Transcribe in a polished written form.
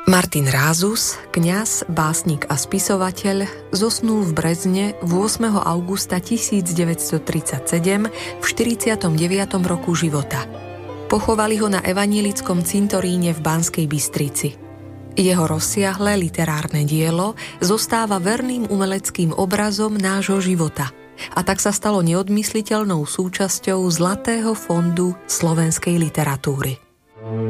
Martin Rázus, kňaz, básnik a spisovateľ, zosnul v Brezne 8. augusta 1937 v 49. roku života. Pochovali ho na evanjelickom cintoríne v Banskej Bystrici. Jeho rozsiahle literárne dielo zostáva verným umeleckým obrazom nášho života a tak sa stalo neodmysliteľnou súčasťou Zlatého fondu slovenskej literatúry.